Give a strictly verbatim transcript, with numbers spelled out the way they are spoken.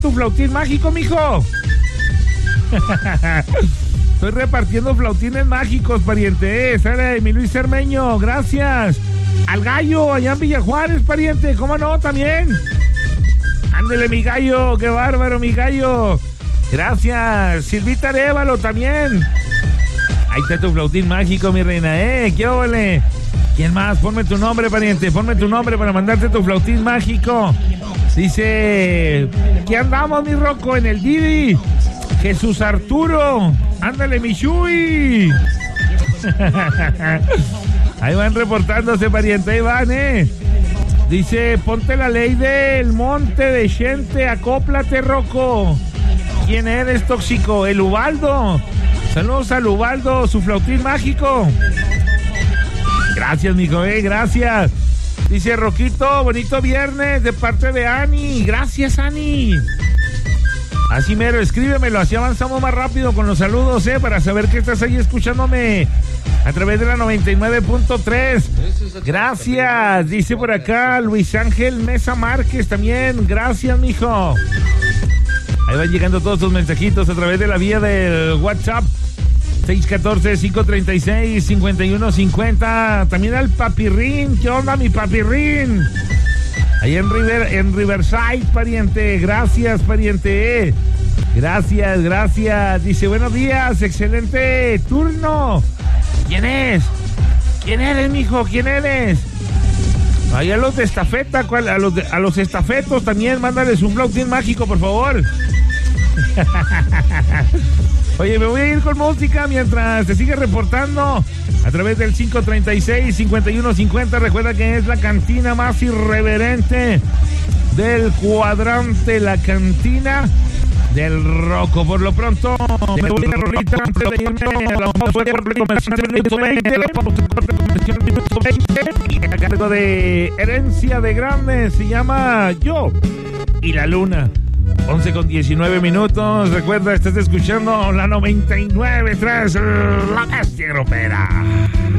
tu flautín mágico, mijo. Estoy repartiendo flautines mágicos, pariente. Eh, Sara de mi Luis Cermeño, gracias. Al gallo, allá en Villajuárez, pariente, ¿cómo no? También. Ándele, mi gallo, qué bárbaro, mi gallo. Gracias. Silvita Arévalo, también. Ahí está tu flautín mágico, mi reina, eh, qué óvole. ¿Quién más? Ponme tu nombre, pariente, ponme tu nombre para mandarte tu flautín mágico. Dice, ¿qué andamos, mi Rocco? En el Didi. Jesús Arturo, ándale, mi Chuy. Ahí van reportándose, pariente, ahí van, eh. Dice, ponte la ley del monte de gente, acóplate, Rocco. ¿Quién eres, tóxico? El Ubaldo. Saludos al Ubaldo, su flautín mágico. Gracias, mijo, eh, gracias. Dice Roquito, bonito viernes de parte de Ani. Gracias, Ani. Así mero, escríbemelo, así avanzamos más rápido con los saludos, eh, para saber que estás ahí escuchándome a través de la noventa y nueve punto tres. Gracias, dice por acá Luis Ángel Mesa Márquez también. Gracias, mijo. Ahí van llegando todos tus mensajitos a través de la vía del WhatsApp. seis uno cuatro, cinco tres seis, cinco uno cinco cero. También al Papirrín. ¿Qué onda, mi Papirrín? Ahí en, River, en Riverside, pariente. Gracias, pariente. Gracias, gracias. Dice, buenos días, excelente turno. ¿Quién es? ¿Quién eres, mijo? ¿Quién eres? Ahí a los de estafeta, ¿cuál? A los, de, a los estafetos también, mándales un flautín mágico, por favor. Oye, me voy a ir con música mientras te sigue reportando a través del cinco tres seis, cinco uno cinco cero. Recuerda que es la cantina más irreverente del cuadrante, la cantina del Rocco. Por lo pronto, me voy a rolita antes de irme a la pausa comercial del minuto veinte, la pausa comercial del minuto veinte, y a cargo de Herencia de Grandes, se llama Yo y la Luna. once con diecinueve minutos. Recuerda, estás escuchando la noventa y nueve punto tres, la bestia grupera.